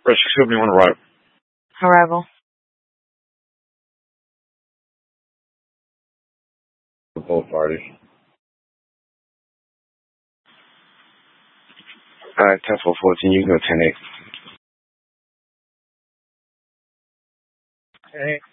Rush, excuse me, on arrival. Arrival. For both parties. Alright, 10-4-14, you can go 10-8. 10-8.